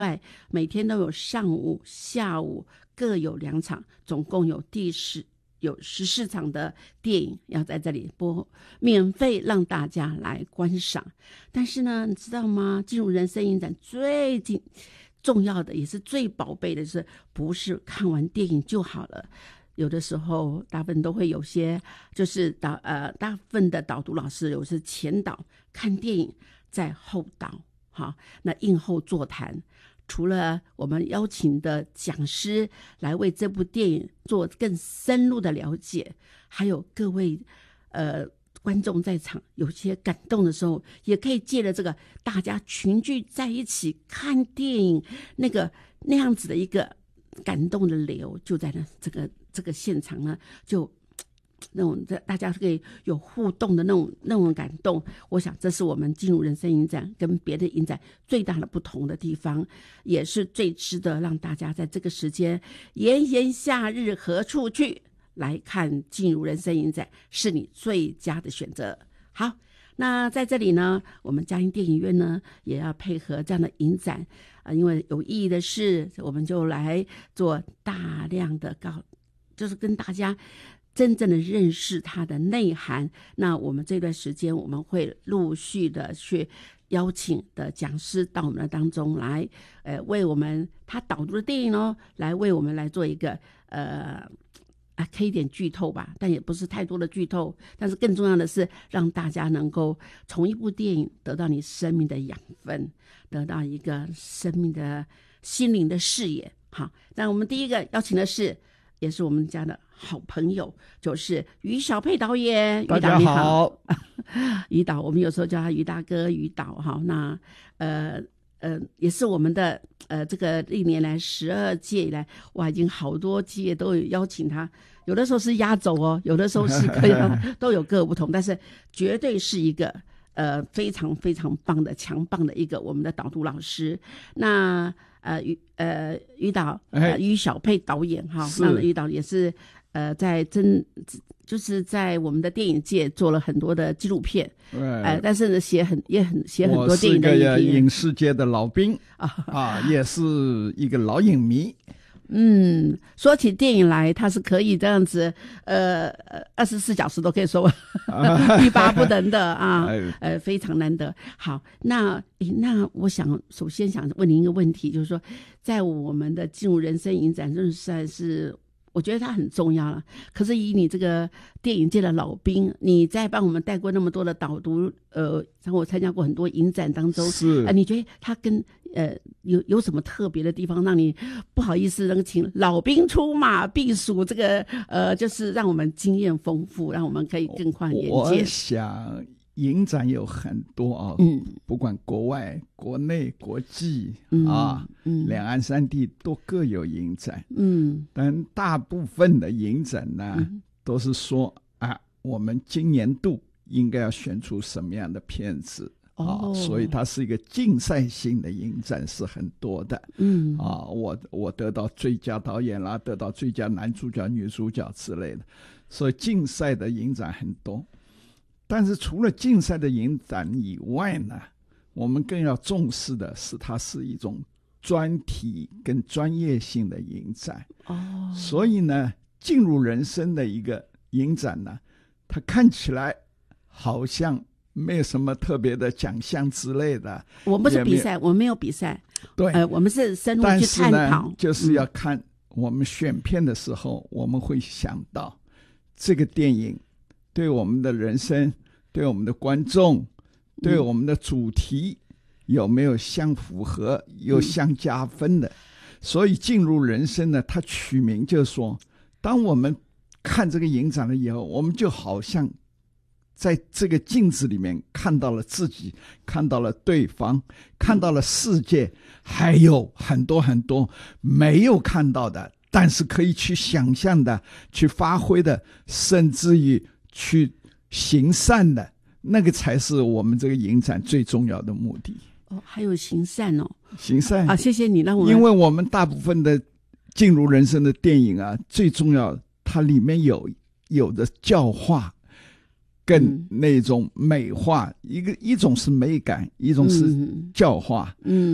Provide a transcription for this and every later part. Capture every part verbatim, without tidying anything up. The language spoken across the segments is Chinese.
外，每天都有上午、下午各有两场，总共有第十有十四场的电影要在这里播，免费让大家来观赏。但是呢，你知道吗？进入人生影展最近重要的也是最宝贝的是，不是看完电影就好了。有的时候大部分都会有些就是导呃大部分的导读老师有时前导看电影，在后导好，那映后座谈。除了我们邀请的讲师来为这部电影做更深入的了解，还有各位呃观众在场有些感动的时候，也可以借着这个大家群聚在一起看电影，那个那样子的一个感动的流，就在那这个这个现场呢，就那种大家可以有互动的那种那种感动。我想这是我们进入人生影展跟别的影展最大的不同的地方，也是最值得让大家在这个时间炎炎夏日何处去来看进入人生影展，是你最佳的选择。好，那在这里呢，我们佳音电影院呢也要配合这样的影展、呃、因为有意义的事，我们就来做大量的告，就是跟大家真正的认识它的内涵。那我们这段时间我们会陆续的去邀请的讲师到我们的当中来，呃，为我们他导读的电影哦，来为我们来做一个呃啊，可以一点剧透吧，但也不是太多的剧透。但是更重要的是，让大家能够从一部电影得到你生命的养分，得到一个生命的心灵的视野。好，那我们第一个邀请的是，也是我们家的好朋友，就是于小沛导演。 大家好， 于导，我们有时候叫他于大哥、于导哈。那呃呃，也是我们的呃这个历年来十二届以来，哇，已经好多届都有邀请他，有的时候是压轴哦，有的时候是可以都有各有不同，但是绝对是一个呃非常非常棒的、强棒的一个我们的导读老师。那呃于呃于导呃于小沛导演哈，那于导也是呃在真就是在我们的电影界做了很多的纪录片，呃但是呢写很也很写很多电影的影评。 我是个影视界的老兵啊啊，也是一个老影迷。 嗯，说起电影来，他是可以这样子，呃，二十四小时都可以说欲罢不能的啊，呃，非常难得。好，那那我想首先想问您一个问题，就是说，在我们的进入人生影展，真的算是我觉得它很重要了。可是以你这个电影界的老兵，你在帮我们带过那么多的导读，呃，然后我参加过很多影展当中， 是， 呃，你觉得它跟呃，有有什么特别的地方，让你不好意思能请老兵出马避暑？这个呃，就是让我们经验丰富，让我们可以更宽眼界。 我想影展有很多啊，嗯，不管国外、国内、国际、嗯、啊，嗯，两岸三地都各有影展，嗯，但大部分的影展呢，嗯、都是说啊，我们今年度应该要选出什么样的片子。啊，所以它是一个竞赛性的影展，是很多的。嗯，啊，我我得到最佳导演啦，得到最佳男主角、女主角之类的，所以竞赛的影展很多。但是除了竞赛的影展以外呢，我们更要重视的是，它是一种专题跟专业性的影展。哦，所以呢，进入人生的一个影展呢，它看起来好像没有什么特别的奖项之类的。 我们不是比赛，我们没有比赛。对，呃，我们是深入去探讨。 但是呢，就是要看我们选片的时候，嗯、我们会想到这个电影对我们的人生、对我们的观众、对我们的主题有没有相符合、有相加分的。嗯、所以进入人生呢，它取名就是说，当我们看这个影展了以后，我们就好像在这个镜子里面看到了自己，看到了对方，看到了世界，还有很多很多没有看到的，但是可以去想象的，去发挥的，甚至于去行善的，那个才是我们这个影展最重要的目的。 哦，还有行善哦， 行善啊！谢谢你让我， 因为我们大部分的进入人生的电影啊，最重要它里面有有的教化跟那种美化，嗯、一个一种是美感，一种是教化。嗯，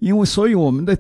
因为所以我们的